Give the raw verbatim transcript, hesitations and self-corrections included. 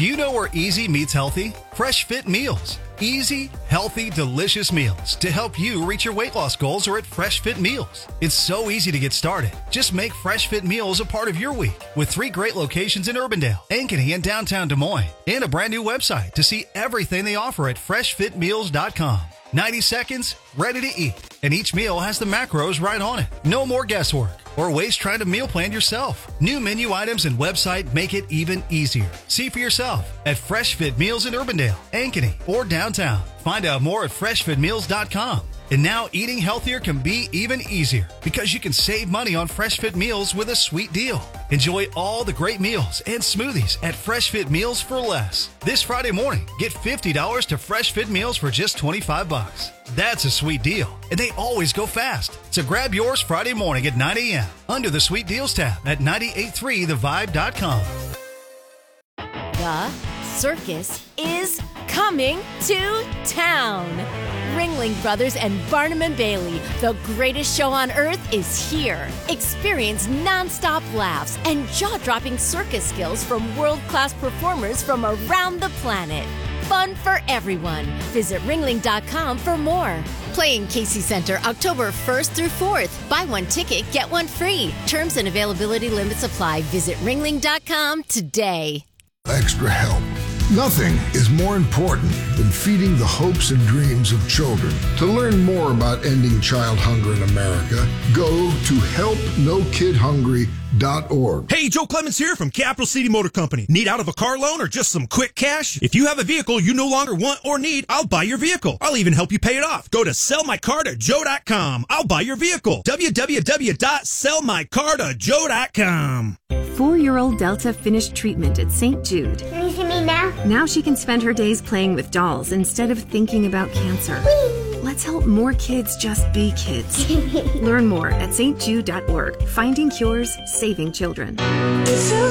Do you know where easy meets healthy? Fresh Fit Meals. Easy, healthy, delicious meals to help you reach your weight loss goals are at Fresh Fit Meals. It's so easy to get started. Just make Fresh Fit Meals a part of your week with three great locations in Urbandale, Ankeny, and downtown Des Moines, and a brand new website to see everything they offer at fresh fit meals dot com. ninety seconds, ready to eat, and each meal has the macros right on it. No more guesswork or waste trying to meal plan yourself. New menu items and website make it even easier. See for yourself at Fresh Fit Meals in Urbandale, Ankeny, or downtown. Find out more at fresh fit meals dot com. And now eating healthier can be even easier because you can save money on Fresh Fit Meals with a sweet deal. Enjoy all the great meals and smoothies at Fresh Fit Meals for less. This Friday morning, get fifty dollars to Fresh Fit Meals for just twenty-five bucks. That's a sweet deal, and they always go fast. So grab yours Friday morning at nine a.m. under the Sweet Deals tab at nine eight three the vibe dot com. The circus is coming to town. Ringling Brothers and Barnum and Bailey, the greatest show on earth, is here. Experience nonstop laughs and jaw-dropping circus skills from world-class performers from around the planet. Fun for everyone. Visit ringling dot com for more. Playing Casey Center October first through fourth. Buy one ticket, get one free. Terms and availability limits apply. Visit ringling dot com today. Extra help. Nothing is more important than feeding the hopes and dreams of children. To learn more about ending child hunger in America, go to help no kid hungry dot org. Hey, Joe Clemens here from Capital City Motor Company. Need out of a car loan or just some quick cash? If you have a vehicle you no longer want or need, I'll buy your vehicle. I'll even help you pay it off. Go to sell my car to joe dot com. I'll buy your vehicle. w w w dot sell my car to joe dot com. Four-year-old Delta finished treatment at Saint Jude. Can you see me now? Now she can spend her days playing with dolls instead of thinking about cancer. Whee! Let's help more kids just be kids. Learn more at st jude dot org. Finding cures, saving children. It's so